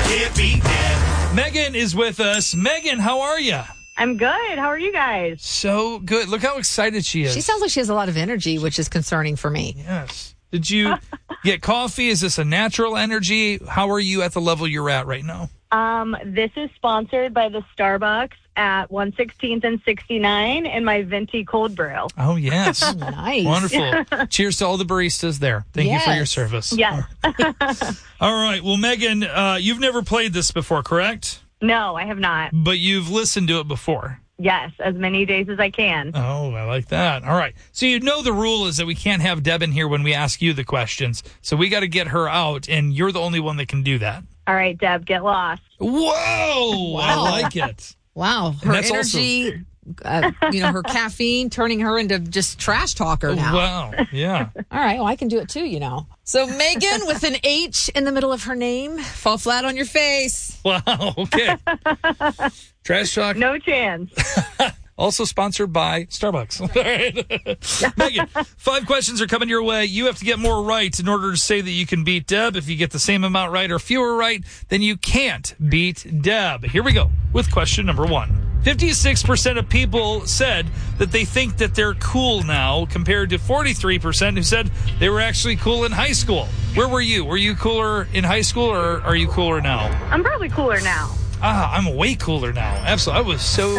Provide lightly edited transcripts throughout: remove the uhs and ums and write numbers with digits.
can't beat Deb. Megan is with us. Megan, how are you? I'm good. How are you guys? So good. Look how excited she is. She sounds like she has a lot of energy, which is concerning for me. Yes. Did you get coffee? Is this a natural energy? How are you at the level you're at right now? This is sponsored by the Starbucks at 116th and 69 in my venti cold brew. Oh, yes. Nice. Wonderful. Cheers to all the baristas there. Thank you for your service. Yes. All right. Well, Megan, you've never played this before, correct? No, I have not. But you've listened to it before. Yes, as many days as I can. Oh, I like that. All right. So you know the rule is that we can't have Deb in here when we ask you the questions. So we got to get her out, and you're the only one that can do that. All right, Deb, get lost. Whoa! Wow. I like it. Wow. Her energy, her caffeine, turning her into just trash talker now. Wow. Yeah. All right. Well, I can do it too, So Megan with an H in the middle of her name. Fall flat on your face. Wow. Okay. Trash talk. No chance. Also sponsored by Starbucks. All right. Megan, 5 questions are coming your way. You have to get more right in order to say that you can beat Deb. If you get the same amount right or fewer right, then you can't beat Deb. Here we go with question number 1. 56% of people said that they think that they're cool now, compared to 43% who said they were actually cool in high school. Where were you? Were you cooler in high school, or are you cooler now? I'm probably cooler now. I'm way cooler now. Absolutely.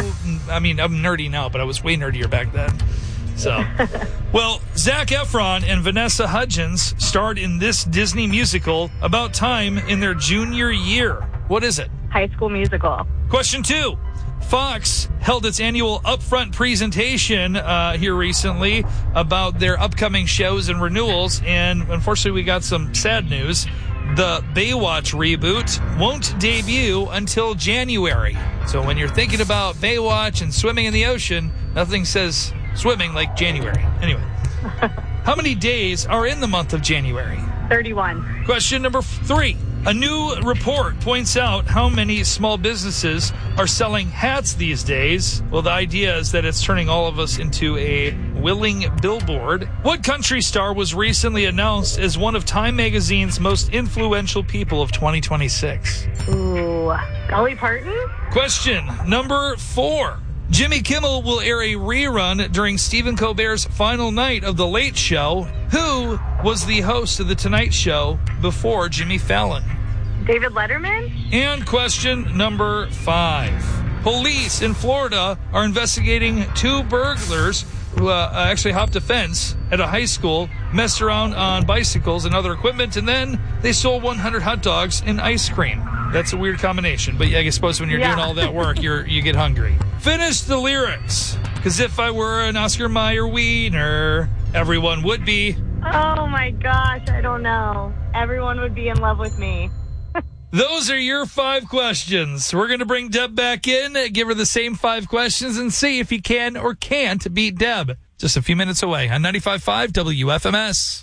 I'm nerdy now, but I was way nerdier back then. So, well, Zac Efron and Vanessa Hudgens starred in this Disney musical about time in their junior year. What is it? High School Musical. Question 2. Fox held its annual upfront presentation here recently about their upcoming shows and renewals, and unfortunately we got some sad news. The Baywatch reboot won't debut until January. So when you're thinking about Baywatch and swimming in the ocean, nothing says swimming like January. Anyway, how many days are in the month of January? 31. Question number 3. A new report points out how many small businesses are selling hats these days. Well, the idea is that it's turning all of us into a willing billboard. What country star was recently announced as one of Time Magazine's most influential people of 2026? Ooh, Dolly Parton? Question number 4. Jimmy Kimmel will air a rerun during Stephen Colbert's final night of The Late Show. Who was the host of The Tonight Show before Jimmy Fallon? David Letterman? And question number 5. Police in Florida are investigating 2 burglars who actually hopped a fence at a high school, messed around on bicycles and other equipment, and then they stole 100 hot dogs and ice cream. That's a weird combination, but I suppose when you're doing all that work, you get hungry. Finish the lyrics, because if I were an Oscar Mayer wiener, everyone would be. Oh my gosh, I don't know. Everyone would be in love with me. Those are your 5 questions. We're going to bring Deb back in, give her the same 5 questions, and see if you can or can't beat Deb. Just a few minutes away on 95.5 WFMS.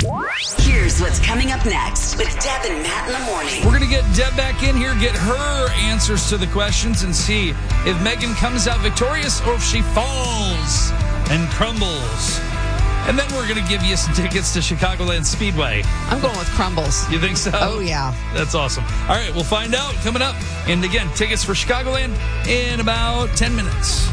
Here's what's coming up next with Deb and Matt in the morning. We're going to get Deb back in here, get her answers to the questions, and see if Megan comes out victorious or if she falls and crumbles. And then we're going to give you some tickets to Chicagoland Speedway. I'm going with crumbles. You think so? Oh, yeah. That's awesome. All right, we'll find out coming up. And again, tickets for Chicagoland in about 10 minutes.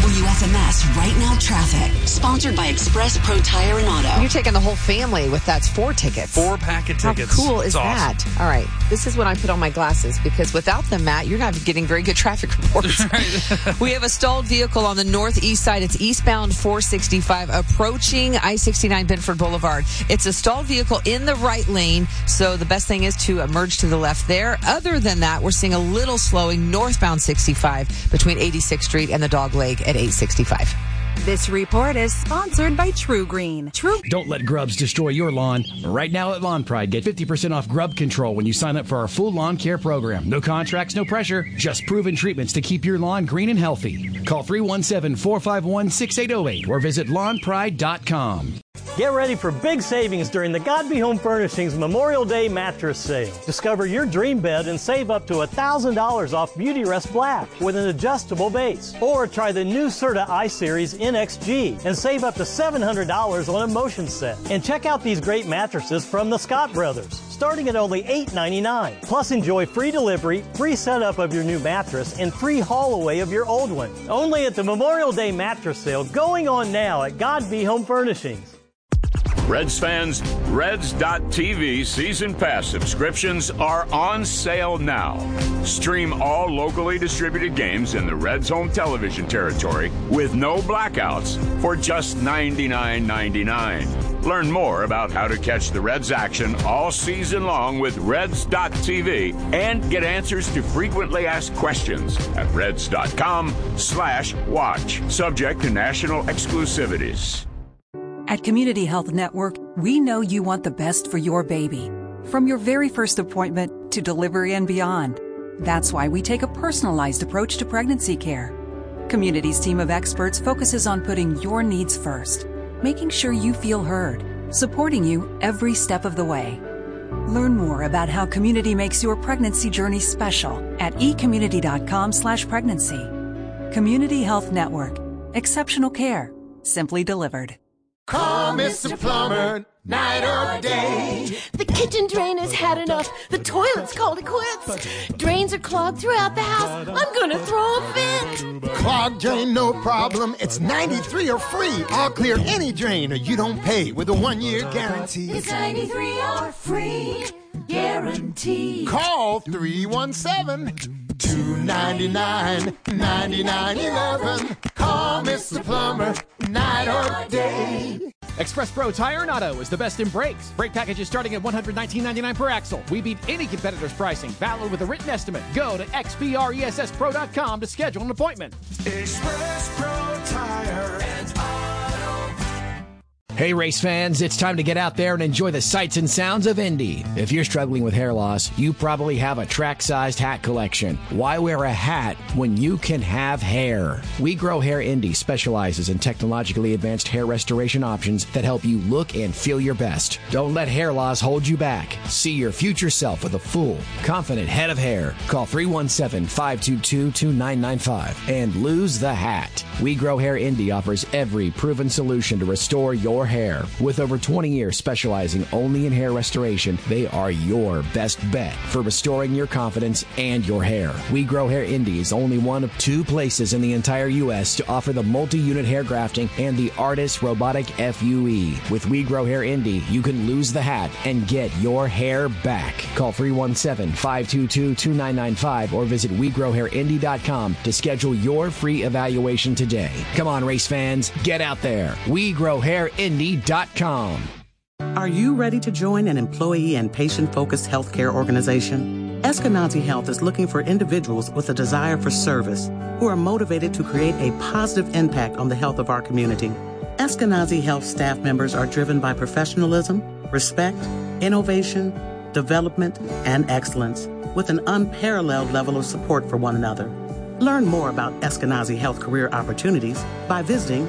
WFMS Right Now Traffic, sponsored by Express Pro Tire and Auto. You're taking the whole family with that's 4 tickets. 4 packet tickets. How cool is awesome. that? All right. This is when I put on my glasses, because without them, Matt, you're not getting very good traffic reports. Right. We have a stalled vehicle on the northeast side. It's eastbound 465 approaching I-69 Benford Boulevard. It's a stalled vehicle in the right lane, so the best thing is to merge to the left there. Other than that, we're seeing a little slowing northbound 65 between 86th Street and the Dog Leg at 865. This report is sponsored by True Green. Don't let grubs destroy your lawn. Right now at Lawn Pride, get 50% off grub control when you sign up for our full lawn care program. No contracts, no pressure, just proven treatments to keep your lawn green and healthy. Call 317-451-6808 or visit lawnpride.com. Get ready for big savings during the God Be Home Furnishings Memorial Day mattress sale. Discover your dream bed and save up to $1,000 off Beautyrest Black with an adjustable base. Or try the new Serta I-Series NXG and save up to $700 on a motion set. And check out these great mattresses from the Scott Brothers, starting at only $8.99. Plus enjoy free delivery, free setup of your new mattress, and free haul away of your old one. Only at the Memorial Day mattress sale going on now at God Be Home Furnishings. Reds fans, Reds.TV season pass subscriptions are on sale now. Stream all locally distributed games in the Reds home television territory with no blackouts for just $99.99. Learn more about how to catch the Reds action all season long with Reds.TV and get answers to frequently asked questions at Reds.com/watch. Subject to national exclusivities. At Community Health Network, we know you want the best for your baby. From your very first appointment to delivery and beyond. That's why we take a personalized approach to pregnancy care. Community's team of experts focuses on putting your needs first, making sure you feel heard, supporting you every step of the way. Learn more about how Community makes your pregnancy journey special at ecommunity.com/pregnancy. Community Health Network. Exceptional care. Simply delivered. Call Mr. Plumber, night or day. The kitchen drain has had enough. The toilet's called it quits. Drains are clogged throughout the house. I'm gonna throw a fit. Clogged drain, no problem. It's 93 or free. I'll clear any drain or you don't pay with a 1-year guarantee. It's 93 or free guarantee. Call 317-299-9911. Call Mr. Plumber, night or day. Express Pro Tire and Auto is the best in brakes. Brake packages starting at $119.99 per axle. We beat any competitor's pricing. Valid with a written estimate. Go to xpressspro.com to schedule an appointment. Express Pro Tire and Auto. Hey race fans, it's time to get out there and enjoy the sights and sounds of Indy. If you're struggling with hair loss, you probably have a track-sized hat collection. Why wear a hat when you can have hair? We Grow Hair Indy specializes in technologically advanced hair restoration options that help you look and feel your best. Don't let hair loss hold you back. See your future self with a full, confident head of hair. Call 317-522-2995 and lose the hat. We Grow Hair Indy offers every proven solution to restore your hair. With over 20 years specializing only in hair restoration, they are your best bet for restoring your confidence and your hair. We Grow Hair Indy is only one of 2 places in the entire U.S. to offer the multi-unit hair grafting and the Artis Robotic FUE. With We Grow Hair Indy, you can lose the hat and get your hair back. Call 317-522-2995 or visit WeGrowHairIndy.com to schedule your free evaluation today. Come on, race fans, get out there. WeGrowHairIndy.com. Are you ready to join an employee and patient-focused healthcare organization? Eskenazi Health is looking for individuals with a desire for service who are motivated to create a positive impact on the health of our community. Eskenazi Health staff members are driven by professionalism, respect, innovation, development, and excellence, with an unparalleled level of support for one another. Learn more about Eskenazi Health career opportunities by visiting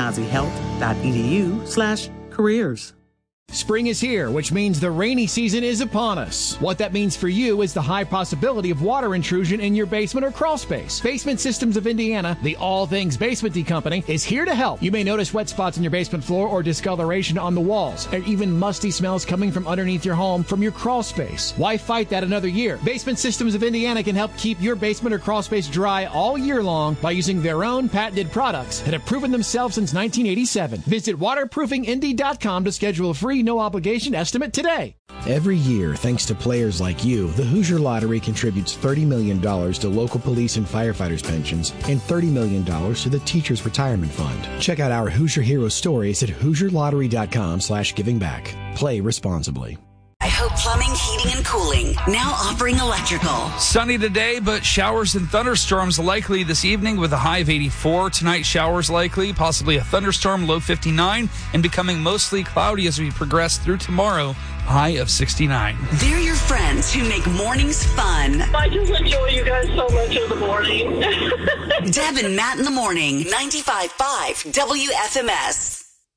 eskenazihealth.edu/careers. Spring is here, which means the rainy season is upon us. What that means for you is the high possibility of water intrusion in your basement or crawl space. Basement Systems of Indiana, the all things basement company, is here to help. You may notice wet spots in your basement floor or discoloration on the walls, or even musty smells coming from underneath your home from your crawl space. Why fight that another year? Basement Systems of Indiana can help keep your basement or crawl space dry all year long by using their own patented products that have proven themselves since 1987. Visit waterproofingindy.com to schedule a free no-obligation estimate today. Every year, thanks to players like you, the Hoosier Lottery contributes $30 million to local police and firefighters' pensions and $30 million to the Teachers' Retirement Fund. Check out our Hoosier Hero stories at HoosierLottery.com/givingback. Play responsibly. I Hope Plumbing, Heating, and Cooling, now offering electrical. Sunny today, but showers and thunderstorms likely this evening with a high of 84. Tonight, showers likely, possibly a thunderstorm, low 59, and becoming mostly cloudy as we progress through tomorrow, high of 69. They're your friends who make mornings fun. I just enjoy you guys so much in the morning. Deb and Matt in the morning, 95.5 WFMS.